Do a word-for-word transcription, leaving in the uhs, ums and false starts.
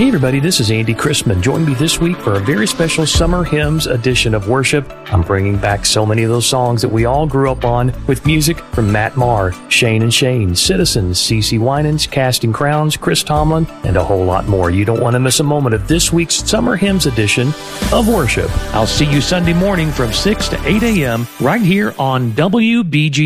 Hey everybody, this is Andy Christman. Join me this week for a very special Summer Hymns edition of Worship. I'm bringing back so many of those songs that we all grew up on with music from Matt Maher, Shane and Shane, Citizens, CeCe Winans, Casting Crowns, Chris Tomlin, and a whole lot more. You don't want to miss a moment of this week's Summer Hymns edition of Worship. I'll see you Sunday morning from six to eight a.m. right here on W B G.